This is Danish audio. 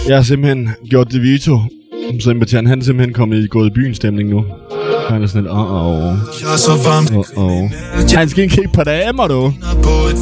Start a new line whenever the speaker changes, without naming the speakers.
Jeg har simpelthen gjort det Vito. Sebastian, han er simpelthen gået i byen stemning nu. Han er sådan lidt, Han skal ikke kigge på damer, du.